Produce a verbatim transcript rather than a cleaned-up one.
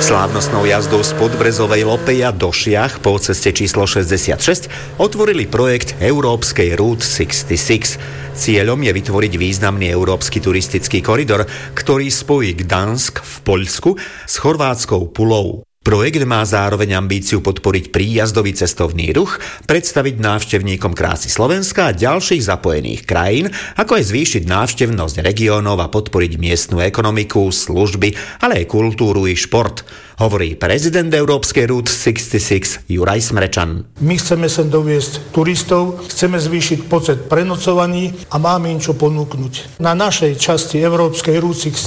Slávnostnou jazdou z Podbrezovej Lopeja do Šiach po ceste číslo šesťdesiatšesť otvorili projekt Európskej Route šesťdesiatšesť. Cieľom je vytvoriť významný európsky turistický koridor, ktorý spojí Gdansk v Poľsku s chorvátskou Pulou. Projekt má zároveň ambíciu podporiť príjazdový cestovný ruch, predstaviť návštevníkom krásy Slovenska a ďalších zapojených krajín, ako aj zvýšiť návštevnosť regiónov a podporiť miestnu ekonomiku, služby, ale aj kultúru i šport, hovorí prezident Európskej Route šesťdesiatšesť Juraj Smrečan. My chceme sem doviesť turistov, chceme zvýšiť počet prenocovaní a máme im čo ponúknuť. Na našej časti Európskej Route šesťdesiatšesť